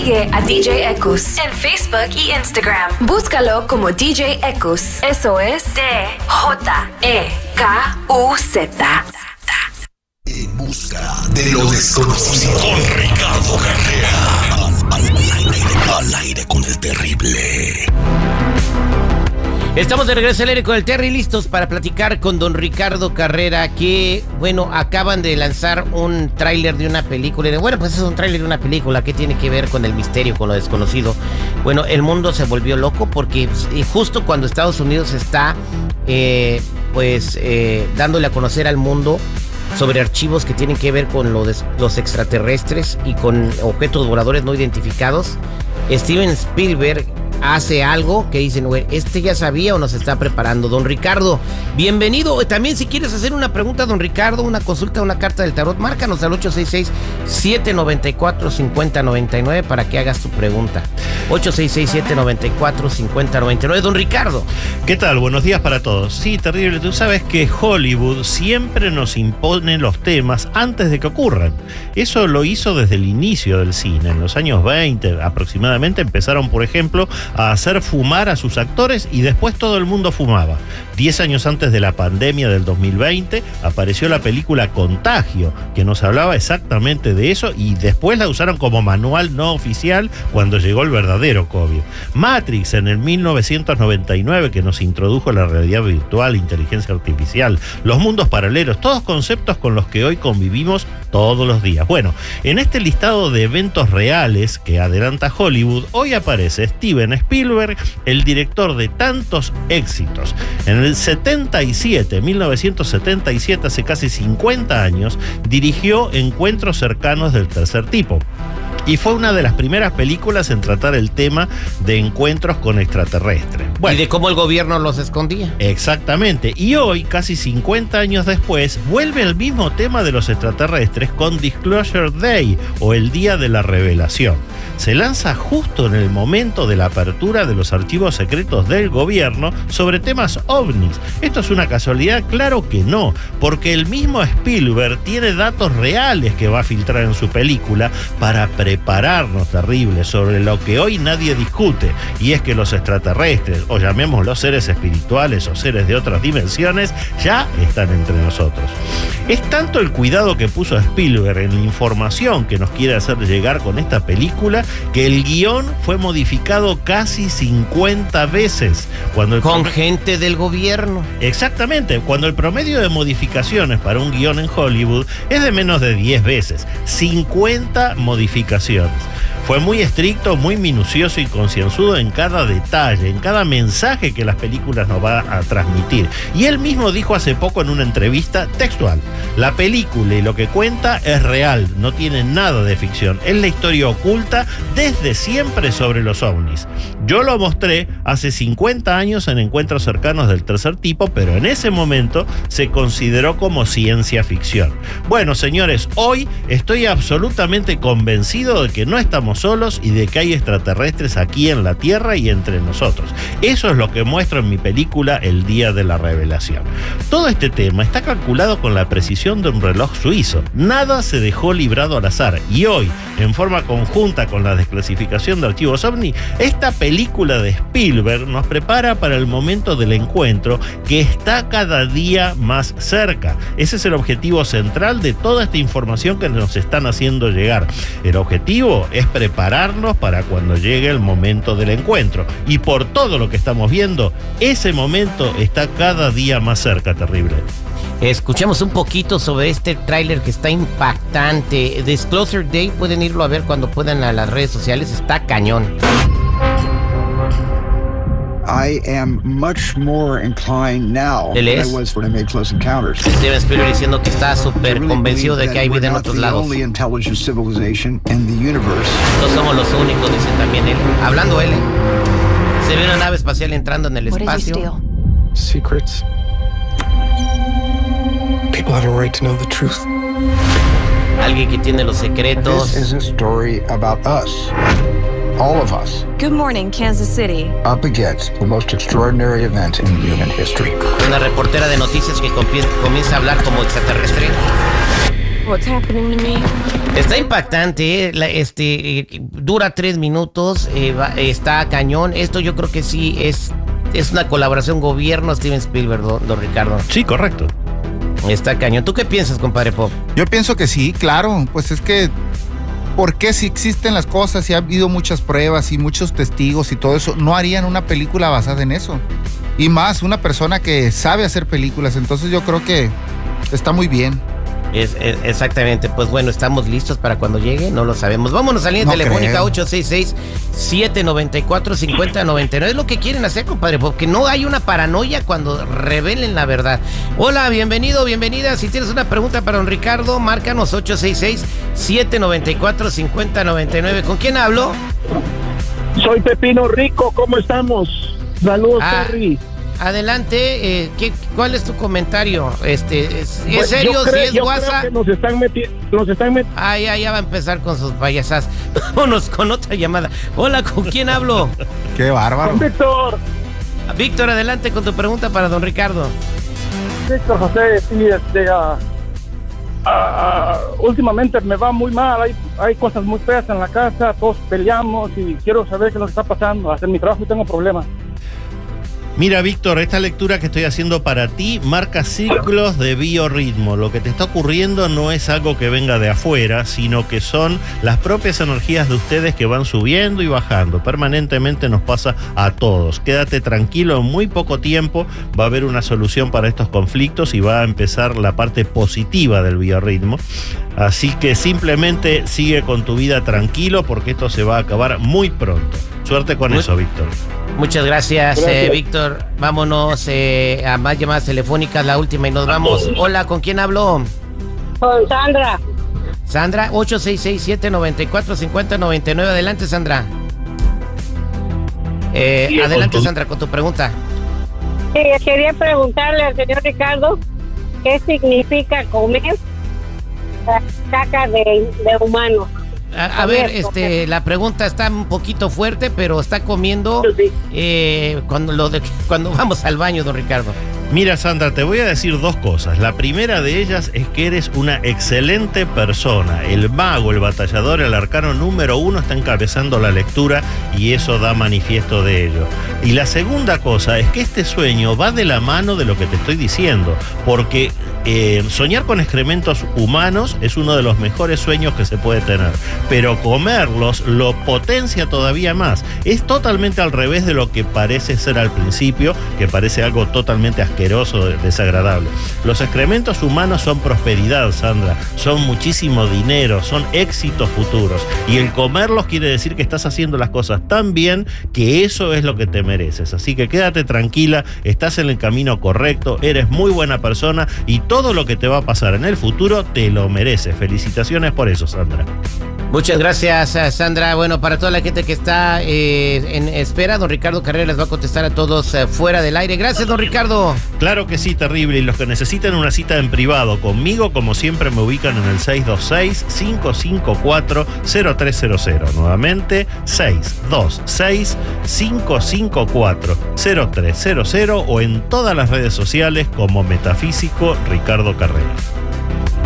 Sigue a DJ Ekus en Facebook y Instagram. Búscalo como DJ Ekus. Eso es DJEKUZ. En busca de lo desconocido con Ricardo Carrera. Al aire con el terrible. Estamos de regreso al aire con el Terry, listos para platicar con don Ricardo Carrera, que, bueno, acaban de lanzar un tráiler de una película. Bueno, pues es un tráiler de una película que tiene que ver con el misterio, con lo desconocido. Bueno, el mundo se volvió loco porque justo cuando Estados Unidos está, dándole a conocer al mundo sobre archivos que tienen que ver con los extraterrestres y con objetos voladores no identificados, Steven Spielberg hace algo que dicen, güey, ya sabía o nos está preparando. Don Ricardo, bienvenido. También si quieres hacer una pregunta, don Ricardo, una consulta, una carta del tarot, márcanos al 866-794-5099 para que hagas tu pregunta. 866-794-5099. Don Ricardo. ¿Qué tal? Buenos días para todos. Sí, terrible. Tú sabes que Hollywood siempre nos impone los temas antes de que ocurran. Eso lo hizo desde el inicio del cine. En los años 20 aproximadamente empezaron, por ejemplo, a hacer fumar a sus actores y después todo el mundo fumaba. 10 años antes de la pandemia del 2020 apareció la película Contagio, que nos hablaba exactamente de eso, y después la usaron como manual no oficial cuando llegó el verdadero COVID. Matrix en el 1999, que nos introdujo la realidad virtual, inteligencia artificial, los mundos paralelos, todos conceptos con los que hoy convivimos todos los días. Bueno, en este listado de eventos reales que adelanta Hollywood, hoy aparece Steven Spielberg, el director de tantos éxitos. En el 1977, hace casi 50 años, dirigió Encuentros cercanos del tercer tipo. Y fue una de las primeras películas en tratar el tema de encuentros con extraterrestres. Bueno, y de cómo el gobierno los escondía. Exactamente. Y hoy, casi 50 años después, vuelve el mismo tema de los extraterrestres con Disclosure Day, o el Día de la Revelación. Se lanza justo en el momento de la apertura de los archivos secretos del gobierno sobre temas ovnis. ¿Esto es una casualidad? Claro que no, porque el mismo Spielberg tiene datos reales que va a filtrar en su película para prepararnos, terrible, sobre lo que hoy nadie discute, y es que los extraterrestres, o llamémoslos seres espirituales o seres de otras dimensiones, ya están entre nosotros. Es tanto el cuidado que puso Spielberg en la información que nos quiere hacer llegar con esta película, que el guión fue modificado casi 50 veces. Con gente del gobierno. Exactamente, cuando el promedio de modificaciones para un guión en Hollywood es de menos de 10 veces, 50 modificaciones. Fue muy estricto, muy minucioso y concienzudo en cada detalle, en cada mensaje que las películas nos va a transmitir. Y él mismo dijo hace poco en una entrevista textual: la película y lo que cuenta es real, no tiene nada de ficción. Es la historia oculta desde siempre sobre los ovnis. Yo lo mostré hace 50 años en Encuentros cercanos del tercer tipo, pero en ese momento se consideró como ciencia ficción. Bueno, señores, hoy estoy absolutamente convencido de que no estamos solos y de que hay extraterrestres aquí en la Tierra y entre nosotros. Eso es lo que muestro en mi película El Día de la Revelación. Todo este tema está calculado con la precisión de un reloj suizo. Nada se dejó librado al azar, y hoy, en forma conjunta con la desclasificación de archivos OVNI, esta película de Spielberg nos prepara para el momento del encuentro, que está cada día más cerca. Ese es el objetivo central de toda esta información que nos están haciendo llegar. El objetivo es prepararnos para cuando llegue el momento del encuentro, y por todo lo que estamos viendo, ese momento está cada día más cerca, terrible. Escuchemos un poquito sobre este tráiler que está impactante. Disclosure Day, pueden irlo a ver cuando puedan a las redes sociales, está cañón. I am much more inclined now than I was when I made Close Encounters. Steven Spielberg diciendo que está súper convencido de que hay vida en otros lados. No somos los únicos, dice también él. Hablando él, se ve una nave espacial entrando en el espacio. Secrets. People have a right to know the truth. Alguien que tiene los secretos. This is a story about us. All of us. Good morning, Kansas City. Up against the most extraordinary event in human history. Una reportera de noticias que comienza a hablar como extraterrestre. What's happening to me? Está impactante, dura 3 minutos, está cañón. Esto yo creo que sí es una colaboración gobierno Steven Spielberg, don Ricardo. Sí, correcto. Está cañón. ¿Tú qué piensas, compadre Pop? Yo pienso que sí, claro. Pues es que, ¿por qué si existen las cosas y ha habido muchas pruebas y muchos testigos y todo eso, no harían una película basada en eso? Y más, una persona que sabe hacer películas. Entonces yo creo que está muy bien. Exactamente, pues bueno, estamos listos para cuando llegue, no lo sabemos. Vámonos a la línea telefónica 866-794-5099. Es lo que quieren hacer, compadre, porque no hay una paranoia cuando revelen la verdad. Hola, bienvenido, bienvenida. Si tienes una pregunta para don Ricardo, márcanos 866-794-5099. ¿Con quién hablo? Soy Pepino Rico, ¿cómo estamos? Saludos, Terry. Adelante, ¿cuál es tu comentario? ¿Es pues serio? ¿Si es WhatsApp? Creo que nos están metiendo. Ya va a empezar con sus payasas. Vámonos con otra llamada. Hola, ¿con quién hablo? ¡Qué bárbaro! Con Víctor. Víctor, adelante con tu pregunta para don Ricardo. Víctor José, sí, últimamente me va muy mal. Hay cosas muy feas en la casa, todos peleamos y quiero saber qué nos está pasando. Hasta en mi trabajo tengo problemas. Mira, Víctor, esta lectura que estoy haciendo para ti marca ciclos de biorritmo. Lo que te está ocurriendo no es algo que venga de afuera, sino que son las propias energías de ustedes que van subiendo y bajando. Permanentemente nos pasa a todos. Quédate tranquilo, en muy poco tiempo va a haber una solución para estos conflictos y va a empezar la parte positiva del biorritmo. Así que simplemente sigue con tu vida tranquilo porque esto se va a acabar muy pronto. Suerte con eso, Víctor. Muchas gracias. Víctor. Vámonos a más llamadas telefónicas, la última y nos vamos. Hola, ¿con quién hablo? Con Sandra. Sandra, 866-794-5099. Adelante, Sandra. Adelante, Sandra, con tu pregunta. Sí, quería preguntarle al señor Ricardo qué significa comer caca de humano. A ver, la pregunta está un poquito fuerte, pero está comiendo cuando vamos al baño, don Ricardo. Mira, Sandra, te voy a decir dos cosas. La primera de ellas es que eres una excelente persona. El mago, el batallador, el arcano número 1 está encabezando la lectura y eso da manifiesto de ello. Y la segunda cosa es que este sueño va de la mano de lo que te estoy diciendo, porque soñar con excrementos humanos es uno de los mejores sueños que se puede tener, pero comerlos lo potencia todavía más. Es totalmente al revés de lo que parece ser al principio, que parece algo totalmente asqueroso, desagradable. Los excrementos humanos son prosperidad, Sandra, son muchísimo dinero, son éxitos futuros, y el comerlos quiere decir que estás haciendo las cosas tan bien que eso es lo que te mereces. Así que quédate tranquila, estás en el camino correcto, eres muy buena persona y todo lo que te va a pasar en el futuro te lo mereces. Felicitaciones por eso, Sandra. Muchas gracias, Sandra. Bueno, para toda la gente que está en espera, don Ricardo Carrera les va a contestar a todos fuera del aire. Gracias, don Ricardo. Claro que sí, terrible. Y los que necesiten una cita en privado conmigo, como siempre, me ubican en el 626-554-0300. Nuevamente, 626-554-0300 o en todas las redes sociales como Metafísico Ricardo Carrera.